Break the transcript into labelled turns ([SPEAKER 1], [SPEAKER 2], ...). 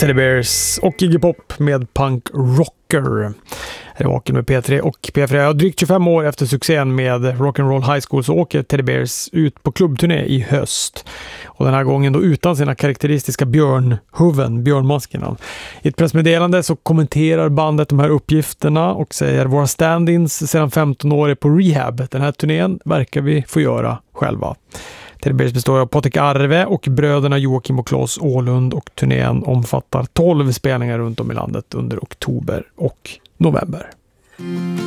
[SPEAKER 1] Teddy Bears och Iggy Pop med Punk Rocker. Här är Vaken med P3 och P4. Drygt 25 år efter succén med Rock'n'Roll High School så åker Teddy Bears ut på klubbturné i höst. Och den här gången då utan sina karaktäristiska björnmaskerna. I ett pressmeddelande så kommenterar bandet de här uppgifterna och säger: våra stand-ins sedan 15 år är på rehab. Den här turnén verkar vi få göra själva. Teddy Bears består av Patrik Arve och bröderna Joakim och Claes Åhlund, och turnén omfattar 12 spelningar runt om i landet under oktober och november.